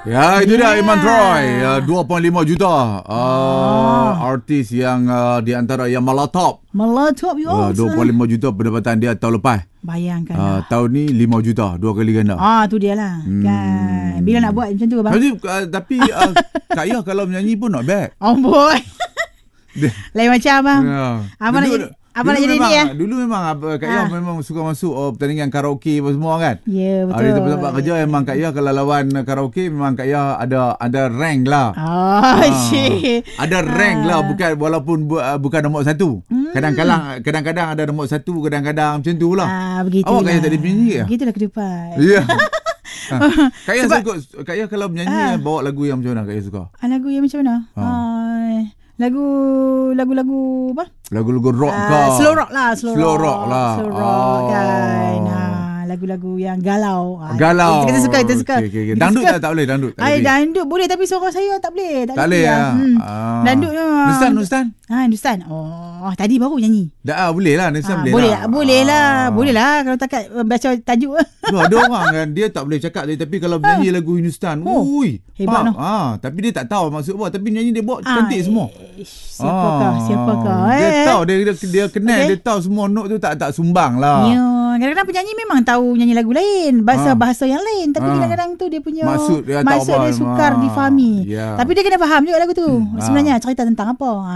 Ya, itu dia Iman Troy, 2.5 juta. Artis yang di antara yang melatop. Melatop, 2.5 juta pendapatan dia tahun lepas. Bayangkan. Tahun ni 5 juta, 2 kali ganda. Tu dia lah. Kan. Bila nak buat macam tu, abang? Tapi Kak Yah kalau menyanyi pun not bad. Oh boy. Lain macam, abang. Abang nak jadi ni ya? Dulu memang Kak Yah memang suka masuk pertandingan karaoke apa semua kan. Ya, betul. Di tempat-tempat kerja memang Kak Yah kalau lawan karaoke memang Kak Yah ada rank lah. Ada rank lah, bukan walaupun bukan nombor 1. Kadang-kadang ada nombor 1, kadang-kadang macam tu lah. Begitulah. Awak Kak Yah tak ada penyanyi ke? Begitulah kehidupan. Ya. Kak Yah kalau menyanyi bawa lagu yang macam mana Kak Yah suka? Lagu yang macam mana? Lagu-lagu apa? Lagu-lagu rock ke? Slow rock lah. Slow rock Kan. Lagu-lagu yang galau. Galau. Kita suka. Okay. Dangdut tak boleh, dangdut. Dangdut boleh tapi suara saya tak boleh. Tak boleh ya. Dangdut Nustan. Nustan. Tadi baru nyanyi. Boleh lah, Nustan boleh lah. Boleh lah kalau takat baca tajuk. Ada orang kan dia tak boleh cakap tapi kalau menyanyi lagu Hindustan, hebat noh. Tapi dia tak tahu maksud apa, tapi nyanyi dia buat cantik semua. Siapakah? Dia tahu dia kenal, dia tahu semua note tu tak sumbang lah. Ya, kadang-kadang penyanyi memang tahu nyanyi lagu lain, bahasa yang lain, tapi kadang-kadang tu dia punya maksud dia sukar difahami. Tapi dia kena faham juga lagu tu. Sebenarnya cerita tentang apa.